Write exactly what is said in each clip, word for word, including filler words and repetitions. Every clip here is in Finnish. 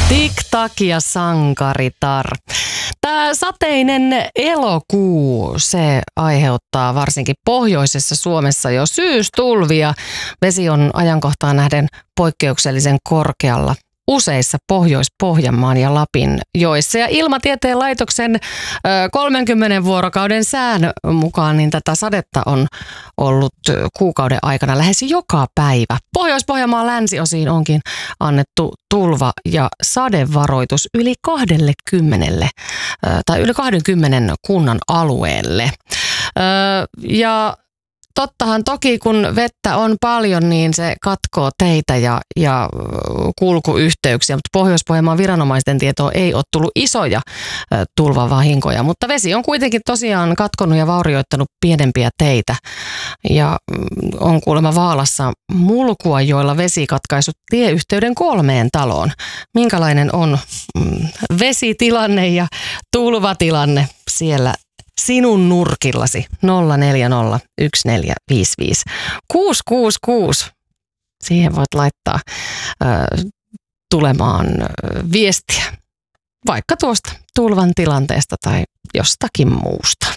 Tik-tak ja sankaritar. Tämä sateinen elokuu, se aiheuttaa varsinkin pohjoisessa Suomessa jo syystulvia. Vesi on ajankohtaan nähden poikkeuksellisen korkealla useissa Pohjois-Pohjanmaan ja Lapin joissa. Ja Ilmatieteen laitoksen kolmenkymmenen vuorokauden sään mukaan niin tätä sadetta on ollut kuukauden aikana lähes joka päivä. Pohjois-Pohjanmaan länsiosiin onkin annettu tulva- ja sadevaroitus yli kaksikymmentä tai yli kaksikymmentä kunnan alueelle. Ja tottahan toki, kun vettä on paljon, niin se katkoo teitä ja, ja kulkuyhteyksiä, mutta Pohjois-Pohjanmaan viranomaisten tietoon ei ole tullut isoja ä, tulvavahinkoja, mutta vesi on kuitenkin tosiaan katkonut ja vaurioittanut pienempiä teitä ja mm, on kuulemma Vaalassa mulkua, joilla vesi katkaisut tieyhteyden kolmeen taloon. Minkälainen on mm, vesitilanne ja tulvatilanne siellä sinun nurkillasi? Nolla neljä nolla yksi neljä viisi viisi kuusi kuusi kuusi. Siihen voit laittaa äh, tulemaan äh, viestiä vaikka tuosta tulvan tilanteesta tai jostakin muusta.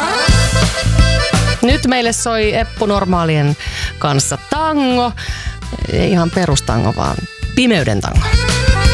Nyt meille soi Eppu Normaalien kanssa tango. Ei ihan perustango, vaan pimeyden tango.